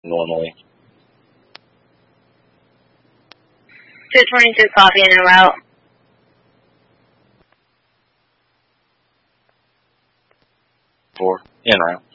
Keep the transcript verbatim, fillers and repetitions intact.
normally. two twenty-two coffee in a route. Four, in route.